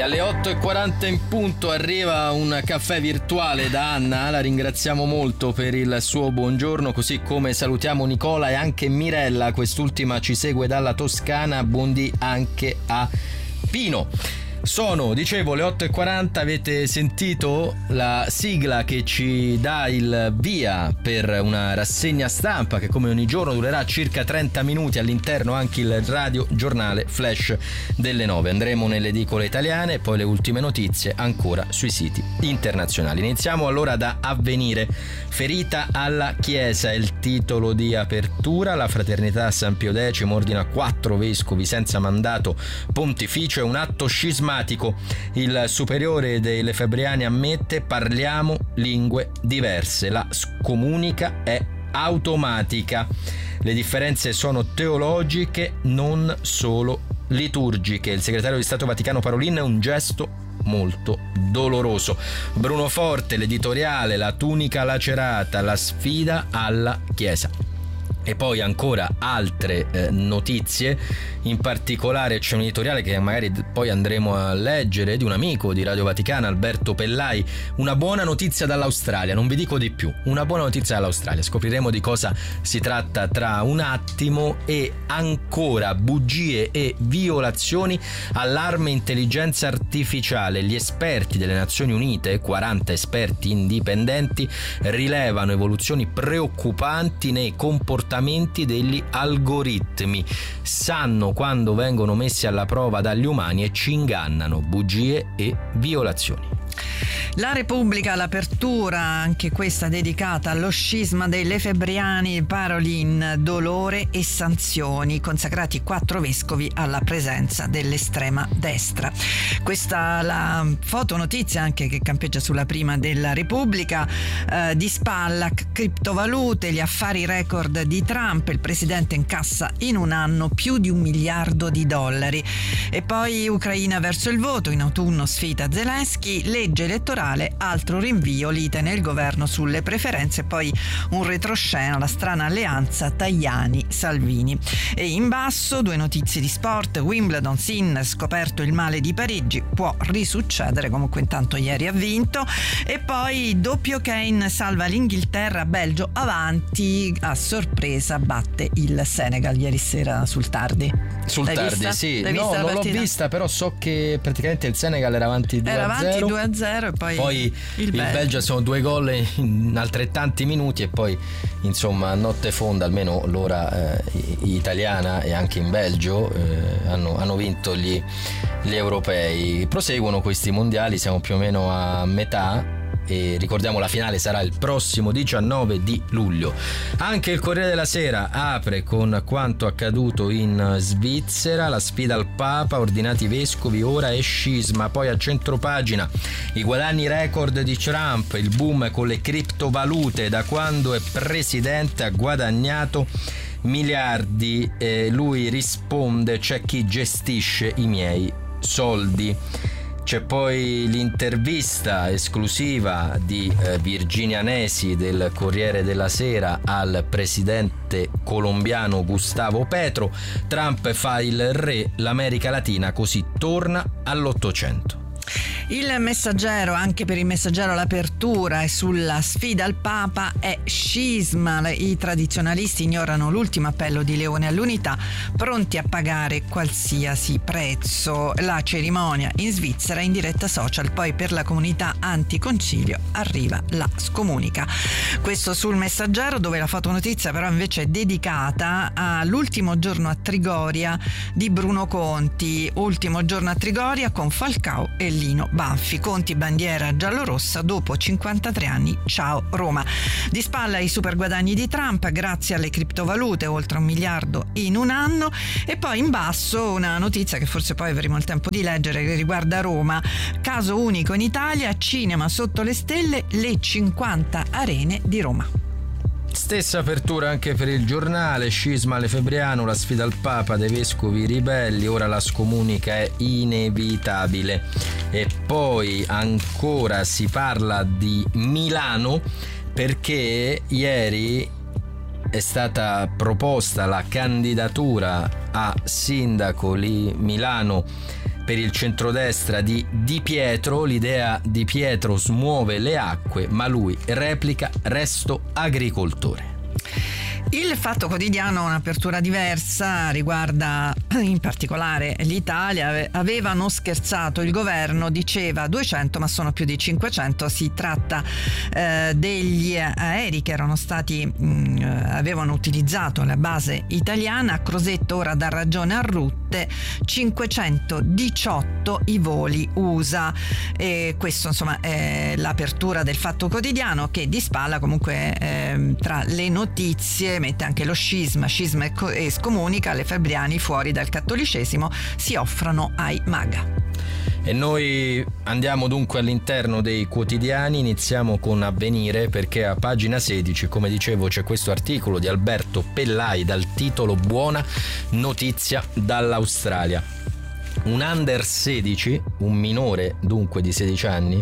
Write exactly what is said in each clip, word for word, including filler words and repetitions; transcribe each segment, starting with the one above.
Alle otto e quaranta in punto arriva un caffè virtuale da Anna, la ringraziamo molto per il suo buongiorno, così come salutiamo Nicola e anche Mirella, quest'ultima ci segue dalla Toscana, buondì anche a Pino. Sono, dicevo, le otto e quaranta, avete sentito la sigla che ci dà il via per una rassegna stampa che come ogni giorno durerà circa trenta minuti, all'interno anche il radio giornale flash delle nove. Andremo nelle edicole italiane e poi le ultime notizie ancora sui siti internazionali. Iniziamo allora da Avvenire. Ferita alla Chiesa è il titolo di apertura. La Fraternità San Pio X ordina quattro vescovi senza mandato pontificio, è un atto scismatico. Il superiore dei Lefebvriani ammette: parliamo lingue diverse, la scomunica è automatica. Le differenze sono teologiche, non solo liturgiche. Il segretario di Stato Vaticano Parolin: è un gesto molto doloroso. Bruno Forte, l'editoriale, la tunica lacerata, la sfida alla Chiesa. E poi ancora altre eh, notizie, in particolare c'è un editoriale che magari poi andremo a leggere di un amico di Radio Vaticana, Alberto Pellai, una buona notizia dall'Australia, non vi dico di più, una buona notizia dall'Australia, scopriremo di cosa si tratta tra un attimo. E ancora bugie e violazioni, allarme intelligenza artificiale, gli esperti delle Nazioni Unite, quaranta esperti indipendenti, rilevano evoluzioni preoccupanti nei comportamenti degli algoritmi, sanno quando vengono messi alla prova dagli umani e ci ingannano, bugie e violazioni. La Repubblica, l'apertura, anche questa dedicata allo scisma dei Lefebvriani, Parolin, dolore e sanzioni, consacrati quattro vescovi alla presenza dell'estrema destra. Questa la fotonotizia anche che campeggia sulla prima della Repubblica, eh, di spalla criptovalute, gli affari record di Trump, il presidente incassa in un anno più di un miliardo di dollari. E poi Ucraina verso il voto, in autunno sfida Zelensky, legge elettorale, altro rinvio, lite nel governo sulle preferenze, poi un retroscena, la strana alleanza Tajani-Salvini. E in basso due notizie di sport: Wimbledon, Sinner scoperto il male di Parigi, può risuccedere, comunque intanto ieri ha vinto. E poi doppio Kane salva l'Inghilterra, Belgio avanti, a sorpresa batte il Senegal ieri sera sul tardi. Sul L'hai tardi, vista? sì. L'hai No, vista non l'ho vista, però so che praticamente il Senegal era avanti due a zero. Era avanti due a zero e poi, poi il, il Belgio. Belgio sono due gol in altrettanti minuti e poi insomma a notte fonda, almeno l'ora eh, italiana, e anche in Belgio eh, hanno, hanno vinto gli, gli europei. Proseguono questi mondiali, siamo più o meno a metà. E ricordiamo, la finale sarà il prossimo diciannove di luglio. Anche il Corriere della Sera apre con quanto accaduto in Svizzera, la sfida al Papa, ordinati vescovi, ora è scisma. Poi a centropagina i guadagni record di Trump, il boom con le criptovalute, da quando è presidente ha guadagnato miliardi e lui risponde: c'è chi gestisce i miei soldi. C'è poi l'intervista esclusiva di eh, Virginia Nesi del Corriere della Sera al presidente colombiano Gustavo Petro. Trump fa il re, l'America Latina così torna all'Ottocento. Il Messaggero, anche per il Messaggero l'apertura è sulla sfida al Papa, è scisma, i tradizionalisti ignorano l'ultimo appello di Leone all'unità, pronti a pagare qualsiasi prezzo. La cerimonia in Svizzera in diretta social, poi per la comunità anticoncilio arriva la scomunica. Questo sul Messaggero, dove la fotonotizia però invece è dedicata all'ultimo giorno a Trigoria di Bruno Conti, ultimo giorno a Trigoria con Falcao e Lino Banfi. Conti bandiera giallorossa dopo cinquantatré anni, ciao Roma. Di spalla i super guadagni di Trump grazie alle criptovalute, oltre un miliardo in un anno. E poi in basso una notizia che forse poi avremo il tempo di leggere, che riguarda Roma, caso unico in Italia, cinema sotto le stelle, le cinquanta arene di Roma. Stessa apertura anche per il Giornale, scisma lefebvriano, la sfida al Papa dei vescovi ribelli, ora la scomunica è inevitabile. E poi ancora si parla di Milano, perché ieri è stata proposta la candidatura a sindaco di Milano per il centrodestra di Di Pietro. L'idea Di Pietro smuove le acque, ma lui replica: resto agricoltore. Il Fatto Quotidiano, un'apertura diversa, riguarda in particolare l'Italia. Avevano scherzato il governo, diceva duecento, ma sono più di cinquecento. Si tratta eh, degli aerei che erano stati mh, avevano utilizzato la base italiana. Crosetto ora dà ragione a Rutte, cinquecentodiciotto i voli U S A. E questo insomma è l'apertura del Fatto Quotidiano, che di spalla comunque eh, tra le notizie mette anche lo scisma, scisma e scomunica, le Fabriani fuori dal cattolicesimo si offrono ai MAGA. E noi andiamo dunque all'interno dei quotidiani, iniziamo con Avvenire, perché a pagina sedici, come dicevo, c'è questo articolo di Alberto Pellai dal titolo Buona notizia dall'Australia. Un under sedici, un minore dunque di sedici anni,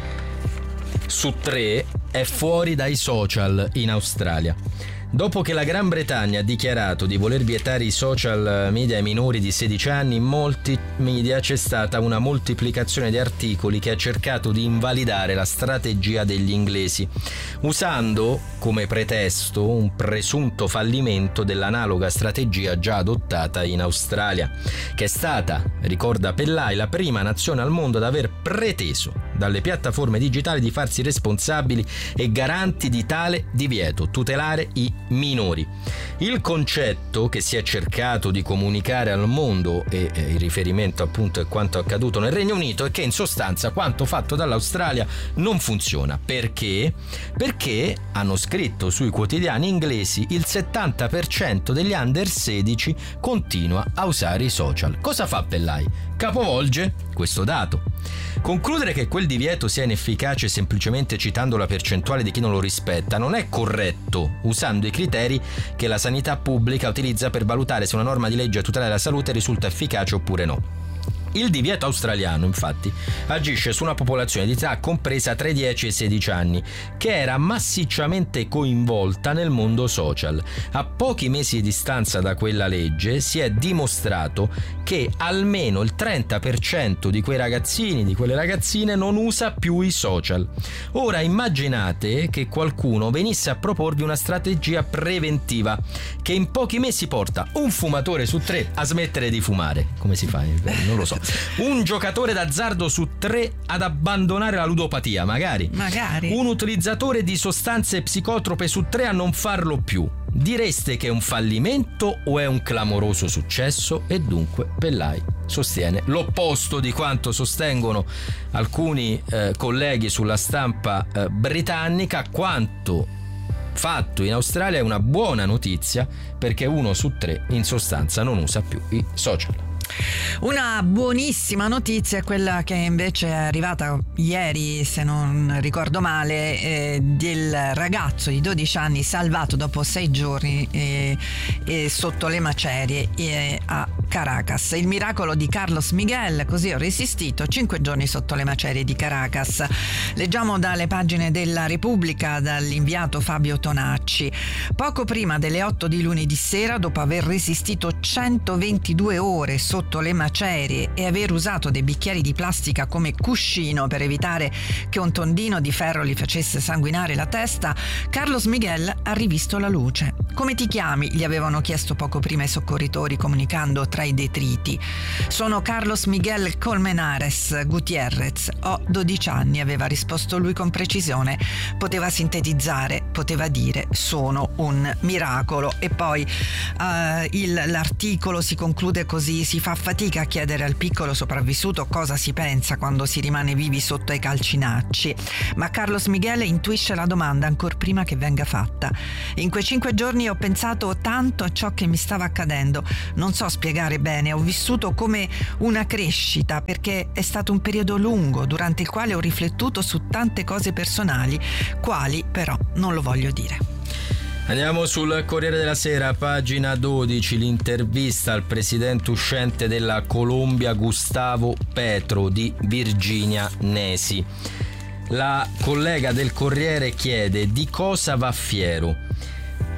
su tre è fuori dai social in Australia. Dopo che la Gran Bretagna ha dichiarato di voler vietare i social media ai minori di sedici anni, in molti media c'è stata una moltiplicazione di articoli che ha cercato di invalidare la strategia degli inglesi, usando come pretesto un presunto fallimento dell'analoga strategia già adottata in Australia, che è stata, ricorda Pellai, la prima nazione al mondo ad aver preteso dalle piattaforme digitali di farsi responsabili e garanti di tale divieto, tutelare i minori. Il concetto che si è cercato di comunicare al mondo, e eh, il riferimento appunto è quanto accaduto nel Regno Unito, è che in sostanza quanto fatto dall'Australia non funziona. Perché? Perché, hanno scritto sui quotidiani inglesi, il settanta per cento degli under sedici continua a usare i social. Cosa fa Pellai? Capovolge questo dato. Concludere che quel divieto sia inefficace semplicemente citando la percentuale di chi non lo rispetta non è corretto, usando i criteri che la sanità pubblica utilizza per valutare se una norma di legge a tutela della salute risulta efficace oppure no. Il divieto australiano, infatti, agisce su una popolazione di età compresa tra i dieci e i sedici anni, che era massicciamente coinvolta nel mondo social. A pochi mesi di distanza da quella legge si è dimostrato che almeno il trenta per cento di quei ragazzini, di quelle ragazzine, non usa più i social. Ora immaginate che qualcuno venisse a proporvi una strategia preventiva che in pochi mesi porta un fumatore su tre a smettere di fumare. Come si fa? Non lo so. Un giocatore d'azzardo su tre ad abbandonare la ludopatia, magari. Magari. Un utilizzatore di sostanze psicotrope su tre a non farlo più. Direste che è un fallimento o è un clamoroso successo? E dunque Pellai sostiene l'opposto di quanto sostengono alcuni eh, colleghi sulla stampa eh, britannica. Quanto fatto in Australia è una buona notizia, perché uno su tre in sostanza non usa più i social. Una buonissima notizia è quella che invece è arrivata ieri, se non ricordo male, eh, del ragazzo di dodici anni salvato dopo sei giorni eh, eh, sotto le macerie eh, a Caracas. Il miracolo di Carlos Miguel, così ho resistito cinque giorni sotto le macerie di Caracas. Leggiamo dalle pagine della Repubblica, dall'inviato Fabio Tonacci. Poco prima delle otto di lunedì sera, dopo aver resistito centoventidue ore sotto le macerie e aver usato dei bicchieri di plastica come cuscino per evitare che un tondino di ferro gli facesse sanguinare la testa, Carlos Miguel ha rivisto la luce. Come ti chiami? Gli avevano chiesto poco prima i soccorritori, comunicando tra i detriti. Sono Carlos Miguel Colmenares Gutierrez, ho dodici anni, aveva risposto lui con precisione. Poteva sintetizzare, poteva dire sono un miracolo. E poi uh, il, l'articolo si conclude così: si fa fatica a chiedere al piccolo sopravvissuto cosa si pensa quando si rimane vivi sotto ai calcinacci, ma Carlos Miguel intuisce la domanda ancor prima che venga fatta. In quei cinque giorni ho pensato tanto a ciò che mi stava accadendo, non so spiegare bene, ho vissuto come una crescita, perché è stato un periodo lungo durante il quale ho riflettuto su tante cose personali, quali però non lo voglio dire. Andiamo sul Corriere della Sera, pagina dodici, l'intervista al presidente uscente della Colombia Gustavo Petro di Virginia Nesi. La collega del Corriere chiede: di cosa va fiero?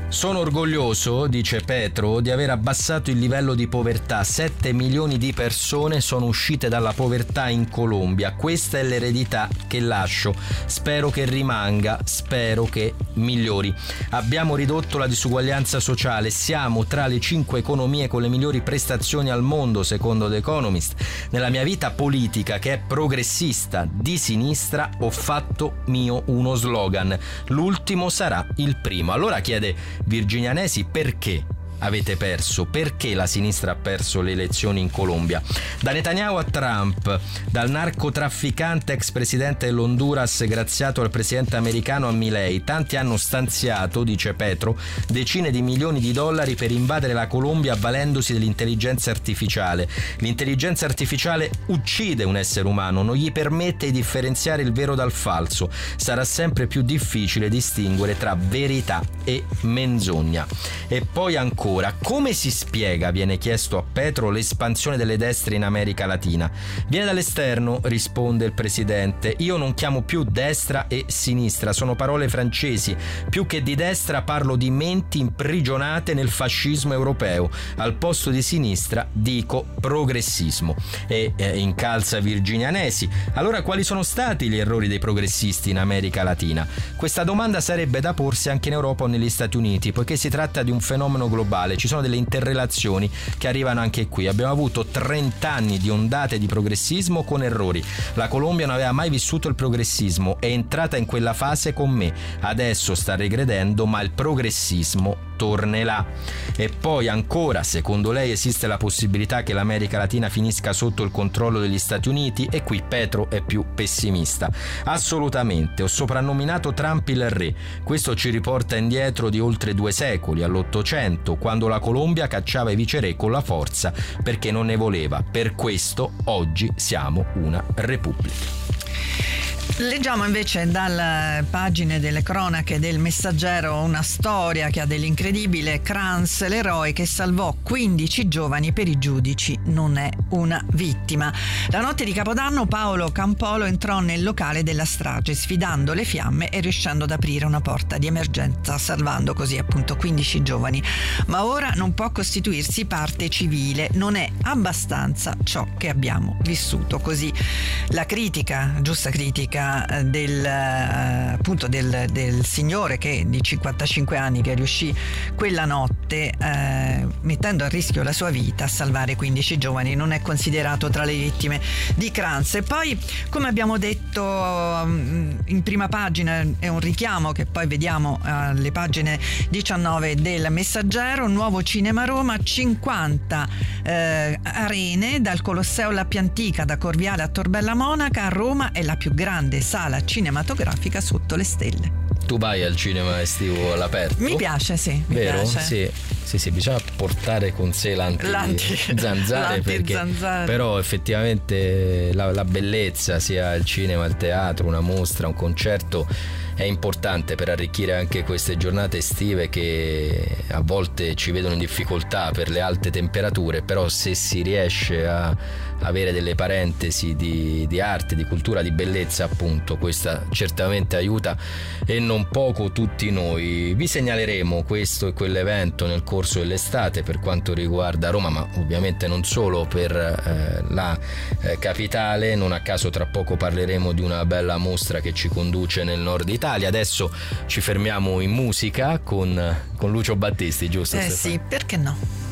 Sono orgoglioso, dice Petro, di aver abbassato il livello di povertà. sette milioni di persone sono uscite dalla povertà in Colombia. Questa è l'eredità che lascio. Spero che rimanga, spero che migliori. Abbiamo ridotto la disuguaglianza sociale. Siamo tra le cinque economie con le migliori prestazioni al mondo, secondo The Economist. Nella mia vita politica, che è progressista, di sinistra, ho fatto mio uno slogan: l'ultimo sarà il primo. Allora chiede Virginia Nesi, perché avete perso? Perché la sinistra ha perso le elezioni in Colombia? Da Netanyahu a Trump, dal narcotrafficante ex presidente dell'Honduras graziato al presidente americano a Milei, tanti hanno stanziato, dice Petro, decine di milioni di dollari per invadere la Colombia avvalendosi dell'intelligenza artificiale. L'intelligenza artificiale uccide un essere umano, non gli permette di differenziare il vero dal falso. Sarà sempre più difficile distinguere tra verità e menzogna. E poi ancora, come si spiega, viene chiesto a Petro, l'espansione delle destre in America Latina? Viene dall'esterno, risponde il presidente. Io non chiamo più destra e sinistra, sono parole francesi. Più che di destra parlo di menti imprigionate nel fascismo europeo. Al posto di sinistra dico progressismo. E eh, incalza Virginia Nesi. Allora quali sono stati gli errori dei progressisti in America Latina? Questa domanda sarebbe da porsi anche in Europa o negli Stati Uniti, poiché si tratta di un fenomeno globale. Ci sono delle interrelazioni che arrivano anche qui. Abbiamo avuto trenta anni di ondate di progressismo con errori. La Colombia non aveva mai vissuto il progressismo, è entrata in quella fase con me. Adesso sta regredendo, ma il progressismo tornerà. E poi ancora, secondo lei esiste la possibilità che l'America Latina finisca sotto il controllo degli Stati Uniti? E qui Petro è più pessimista. Assolutamente, ho soprannominato Trump il re. Questo ci riporta indietro di oltre due secoli, all'Ottocento, quando la Colombia cacciava i viceré con la forza perché non ne voleva. Per questo oggi siamo una repubblica. Leggiamo invece dalle pagine delle cronache del Messaggero una storia che ha dell'incredibile. Kranz, l'eroe che salvò quindici giovani, per i giudici non è una vittima. La notte di Capodanno Paolo Campolo entrò nel locale della strage sfidando le fiamme e riuscendo ad aprire una porta di emergenza, salvando così appunto quindici giovani. Ma ora non può costituirsi parte civile, non è abbastanza ciò che abbiamo vissuto. Così la critica, giusta critica del appunto del, del signore che di cinquantacinque anni, che riuscì quella notte eh, mettendo a rischio la sua vita a salvare quindici giovani, non è considerato tra le vittime di Kranz. E poi, come abbiamo detto in prima pagina, è un richiamo che poi vediamo alle pagine diciannove del Messaggero: nuovo cinema a Roma, cinquanta eh, arene, dal Colosseo alla Più Antica, da Corviale a Torbella Monaca. A Roma è la più grande sala cinematografica sotto le stelle. Tu vai al cinema estivo all'aperto? Mi piace, sì. Mi Vero? Piace. Sì, sì, sì, bisogna portare con sé l'anti, L'anti- zanzare, perché l'anti-zanzare. però effettivamente la, la bellezza, sia il cinema, il teatro, una mostra, un concerto, è importante per arricchire anche queste giornate estive che a volte ci vedono in difficoltà per le alte temperature, però se si riesce a avere delle parentesi di, di arte, di cultura, di bellezza, appunto, questa certamente aiuta, e non poco tutti noi. Vi segnaleremo questo e quell'evento nel corso dell'estate per quanto riguarda Roma, ma ovviamente non solo, per eh, la eh, capitale. Non a caso tra poco parleremo di una bella mostra che ci conduce nel nord Italia. Adesso ci fermiamo in musica con, con Lucio Battisti, giusto? Eh Stefano? sì, perché no?